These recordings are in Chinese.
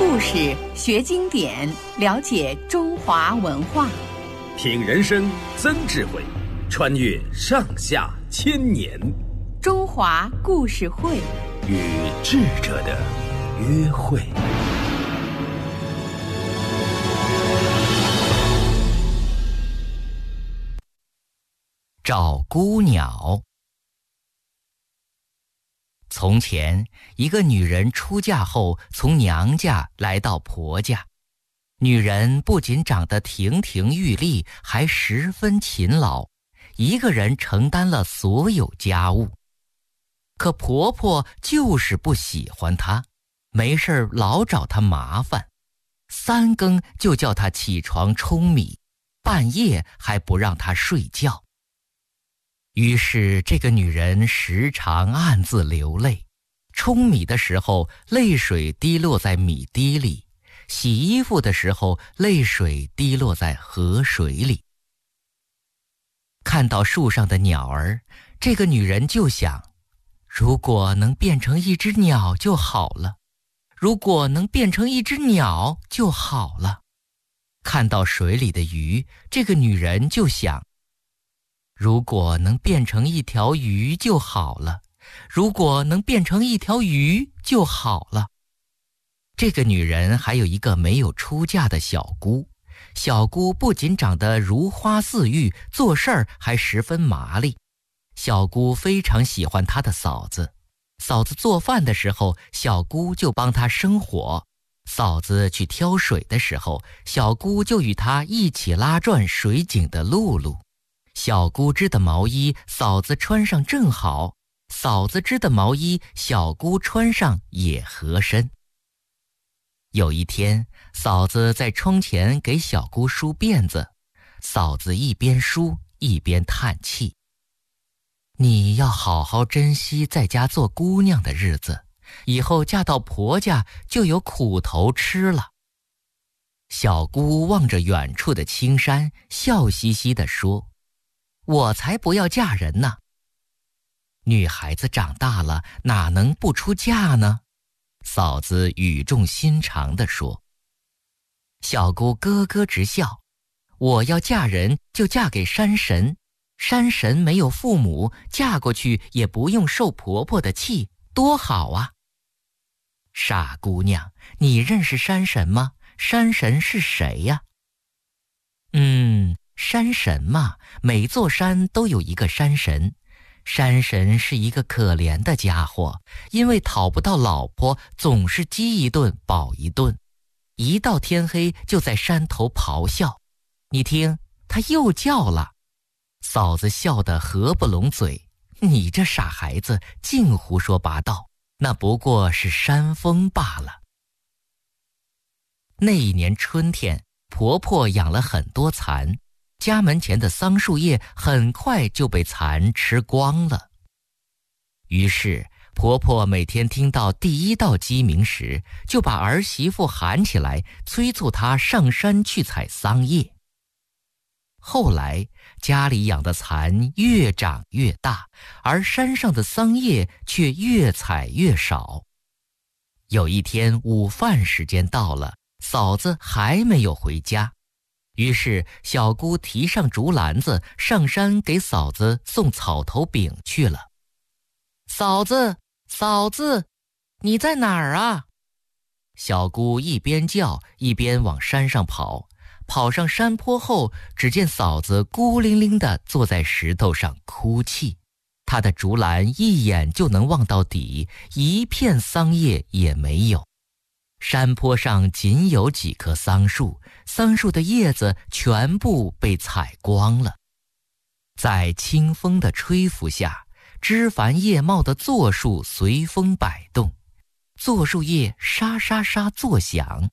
故事，学经典，了解中华文化， 品人生，增智慧，穿越上下千年。 中华故事会， 与智者的约会。 找孤鸟。从前，一个女人出嫁后，从娘家来到婆家。女人不仅长得亭亭玉立，还十分勤劳，一个人承担了所有家务。可婆婆就是不喜欢她，没事老找她麻烦，3更就叫她起床舂米，半夜还不让她睡觉。于是这个女人时常暗自流泪，舂米的时候泪水滴落在米滴里，洗衣服的时候泪水滴落在河水里。看到树上的鸟儿，这个女人就想，如果能变成一只鸟就好了，如果能变成一只鸟就好了。看到水里的鱼，这个女人就想，如果能变成一条鱼就好了，如果能变成一条鱼就好了。这个女人还有一个没有出嫁的小姑，小姑不仅长得如花似玉，做事儿还十分麻利。小姑非常喜欢她的嫂子，嫂子做饭的时候，小姑就帮她生火；嫂子去挑水的时候，小姑就与她一起拉转水井的辘轳。小姑织的毛衣，嫂子穿上正好；嫂子织的毛衣，小姑穿上也合身。有一天，嫂子在窗前给小姑梳辫子，嫂子一边梳一边叹气：“你要好好珍惜在家做姑娘的日子，以后嫁到婆家就有苦头吃了。”小姑望着远处的青山，笑嘻嘻地说：“我才不要嫁人呢！女孩子长大了，哪能不出嫁呢？”嫂子语重心长地说。小姑咯咯直笑：“我要嫁人就嫁给山神，山神没有父母，嫁过去也不用受婆婆的气，多好啊！”“傻姑娘，你认识山神吗？山神是谁呀？”“山神嘛，每座山都有一个山神。山神是一个可怜的家伙，因为讨不到老婆，总是饥一顿饱一顿，一到天黑就在山头咆哮。你听，他又叫了。”嫂子笑得合不拢嘴：“你这傻孩子，净胡说八道，那不过是山风罢了。”那一年春天，婆婆养了很多蚕，家门前的桑树叶很快就被蚕吃光了。于是婆婆每天听到第一道鸡鸣时，就把儿媳妇喊起来，催促她上山去采桑叶。后来家里养的蚕越长越大，而山上的桑叶却越采越少。有一天午饭时间到了，嫂子还没有回家，于是小姑提上竹篮子上山给嫂子送草头饼去了。“嫂子，嫂子，你在哪儿啊？”小姑一边叫一边往山上跑，跑上山坡后，只见嫂子孤零零地坐在石头上哭泣，她的竹篮一眼就能望到底，一片桑叶也没有。山坡上仅有几棵桑树，桑树的叶子全部被采光了。在清风的吹拂下，枝繁叶茂的柞树随风摆动，柞树叶沙沙沙作响。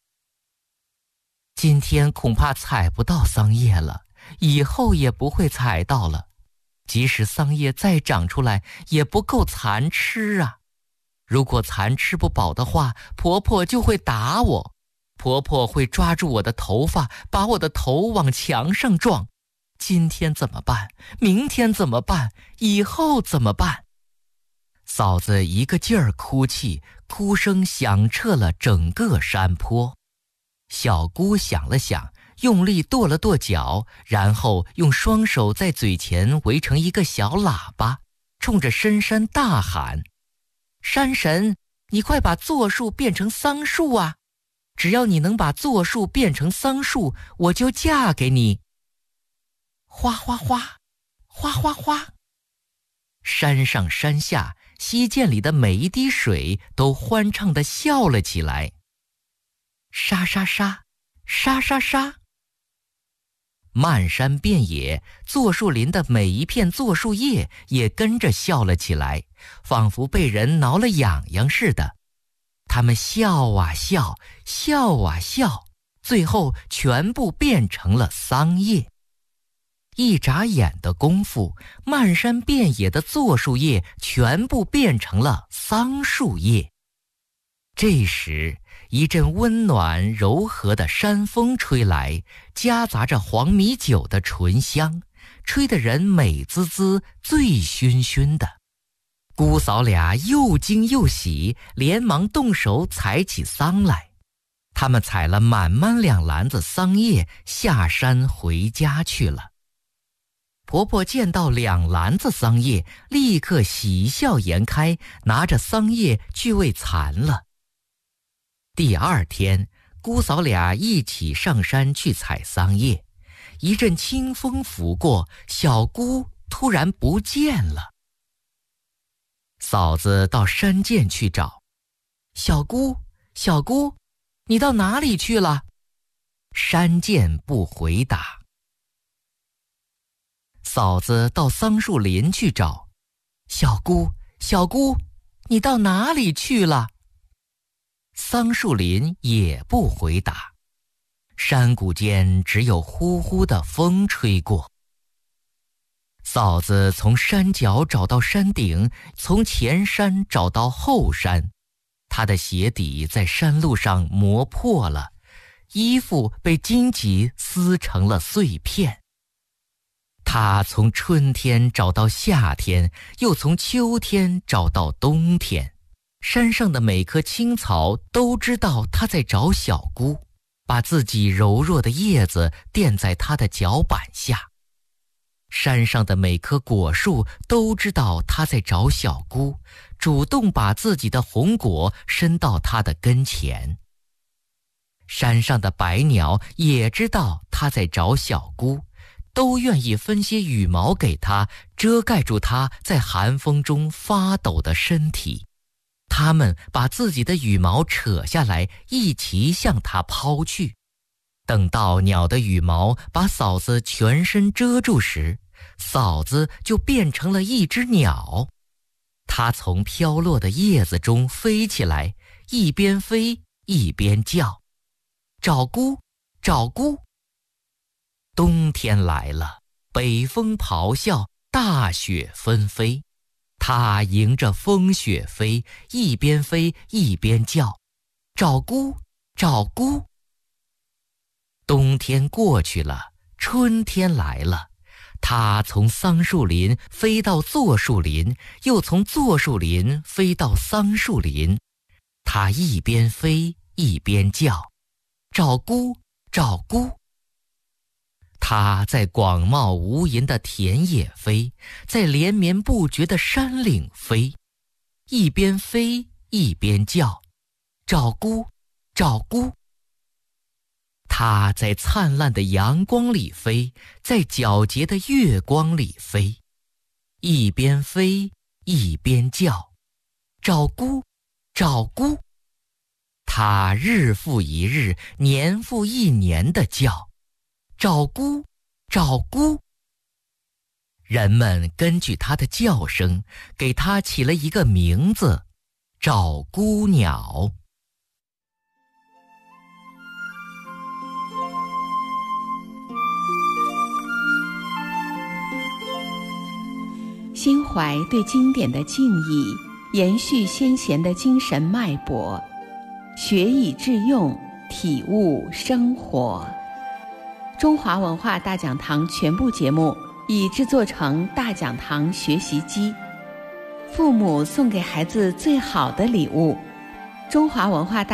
今天恐怕采不到桑叶了，以后也不会采到了。即使桑叶再长出来，也不够蚕吃啊。如果蚕吃不饱的话，婆婆就会打我，婆婆会抓住我的头发，把我的头往墙上撞。今天怎么办？明天怎么办？以后怎么办？嫂子一个劲儿哭泣， 哭声响彻了整个山坡。小姑想了想，用力跺了跺脚，然后用双手在嘴前围成一个小喇叭，冲着深山大喊：山神，你快把柞树变成桑树啊！只要你能把柞树变成桑树，我就嫁给你。哗哗哗，哗哗哗。山上山下，溪涧里的每一滴水都欢畅地笑了起来。沙沙沙，沙沙沙。漫山遍野，柞树林的每一片柞树叶也跟着笑了起来，仿佛被人挠了痒痒似的。它们笑啊笑，笑啊笑，最后全部变成了桑叶。一眨眼的功夫，漫山遍野的柞树叶全部变成了桑树叶。这时，一阵温暖柔和的山风吹来，夹杂着黄米酒的醇香，吹得人美滋滋、醉醺醺的。姑嫂俩又惊又喜，连忙动手采起桑来。他们采了满满2篮子桑叶，下山回家去了。婆婆见到2篮子桑叶，立刻喜笑颜开，拿着桑叶去喂蚕了。第2天，姑嫂俩一起上山去采桑叶。一阵清风拂过，小姑突然不见了。嫂子到山涧去找，小姑，小姑，你到哪里去了？山涧不回答。嫂子到桑树林去找，小姑，小姑，你到哪里去了？桑树林也不回答。山谷间只有呼呼的风吹过。嫂子从山脚找到山顶，从前山找到后山。她的鞋底在山路上磨破了，衣服被荆棘撕成了碎片。她从春天找到夏天，又从秋天找到冬天。山上的每棵青草都知道她在找小姑，把自己柔弱的叶子垫在她的脚板下。山上的每棵果树都知道她在找小姑，主动把自己的红果伸到她的跟前。山上的白鸟也知道她在找小姑，都愿意分些羽毛给她，遮盖住她在寒风中发抖的身体。它们把自己的羽毛扯下来，一齐向她抛去。等到鸟的羽毛把嫂子全身遮住时，嫂子就变成了一只鸟。她从飘落的叶子中飞起来，一边飞一边叫：找姑，找姑。冬天来了，北风咆哮，大雪纷飞。她迎着风雪飞，一边飞一边叫：找姑，找姑。冬天过去了，春天来了。她从桑树林飞到柞树林，又从柞树林飞到桑树林。她一边飞一边叫：找姑，找姑。她在广袤无垠的田野飞，在连绵不绝的山岭飞，一边飞一边叫：找姑，找姑。她在灿烂的阳光里飞，在皎洁的月光里飞，一边飞一边叫：找姑，找姑。她日复一日，年复一年地叫：找姑，找姑。人们根据她的叫声，给她起了一个名字——找姑鸟。 心怀对经典的敬意，延续先贤的精神脉搏，学以致用，体悟生活。中华文化大讲堂全部节目已制作成大讲堂学习机，父母送给孩子最好的礼物， 中华文化大